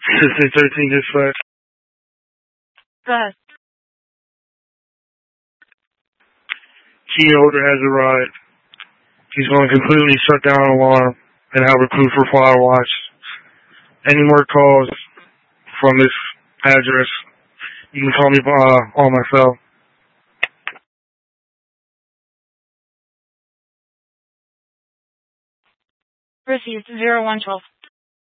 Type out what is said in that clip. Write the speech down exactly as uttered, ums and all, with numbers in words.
System thirteen dispatch. Go ahead. Key holder has arrived. He's going to completely shut down alarm and have a crew for fire watch. Any more calls from this address, you can call me uh, on my cell. Received zero one twelve.